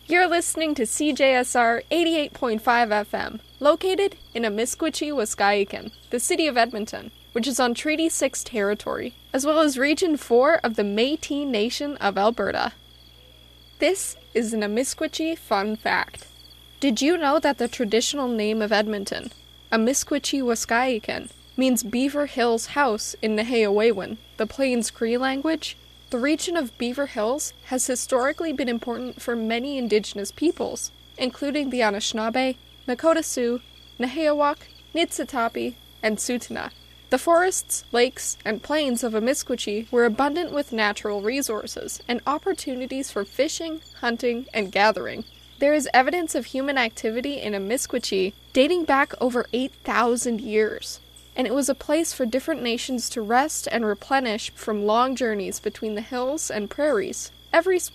You're listening to CJSR 88.5 FM, located in Amiskwichi, Waskahikan, the city of Edmonton, which is on Treaty 6 territory, as well as Region 4 of the Métis Nation of Alberta. This is an Amiskwichi fun fact. Did you know that the traditional name of Edmonton, Amiskwichi Waskahikan, means Beaver Hills House in Nehiyawewin, the Plains Cree language? The region of Beaver Hills has historically been important for many Indigenous peoples, including the Anishinaabe, Nakota Sioux, Nehiyawak, Niitsitapi, and Tsuut'ina. The forests, lakes, and plains of Amiskwichi were abundant with natural resources and opportunities for fishing, hunting, and gathering. There is evidence of human activity in Amiskwichi dating back over 8,000 years. And it was a place for different nations to rest and replenish from long journeys between the hills and prairies. Every